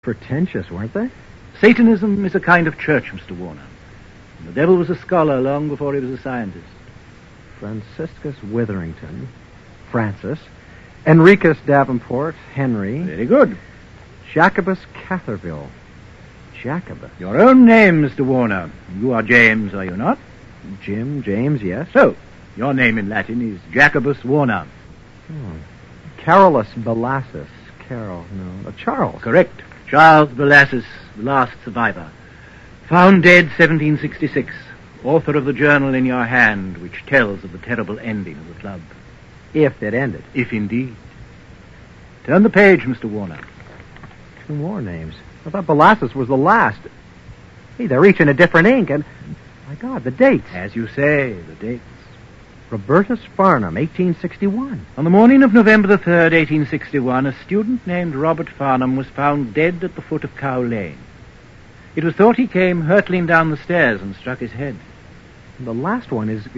Pretentious, weren't they? Satanism is a kind of church, Mr. Warner. And the devil was a scholar long before he was a scientist. Franciscus Witherington, Francis, Enricus Davenport, Henry, Very good. Jacobus Catherville, Jacobus, Your own name, Mr. Warner. You are James, are you not? Jim, James, yes. So, your name in Latin is Jacobus Warner. Carolus Bellasis, Charles. Correct. Charles Bellasis, the last survivor. Found dead 1766. Author of the journal in your hand, which tells of the terrible ending of the club. If it ended. If indeed. Turn the page, Mr. Warner. 2 more names. I thought Bellasis was the last. Hey, they're each in a different ink, and, my God, the dates. As you say, the dates. Robertus Farnham, 1861. On the morning of November the 3rd, 1861, a student named Robert Farnham was found dead at the foot of Cow Lane. It was thought he came hurtling down the stairs and struck his head. The last one is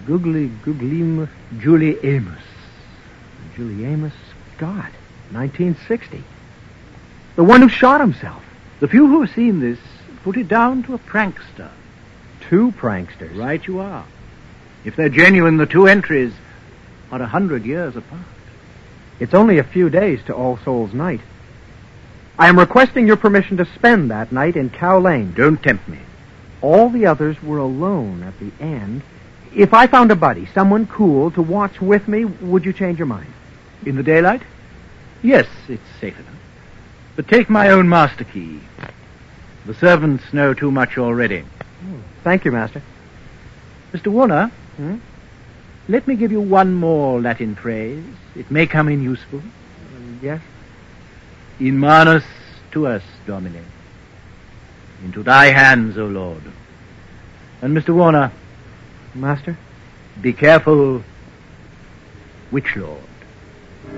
Julie Amos. Julie Amos, God, 1960. The one who shot himself. The few who have seen this put it down to a prankster. 2 pranksters. Right you are. If they're genuine, the 2 entries are 100 years apart. It's only a few days to All Souls' Night. I am requesting your permission to spend that night in Cow Lane. Don't tempt me. All the others were alone at the end. If I found a buddy, someone cool, to watch with me, would you change your mind? In the daylight? Yes, it's safe enough. But take my own master key. The servants know too much already. Thank you, Master. Mr. Warner, let me give you one more Latin phrase. It may come in useful. Yes? In manus tuas, Domine. Into thy hands, O Lord. And Mr. Warner, Master? be careful. Which Lord?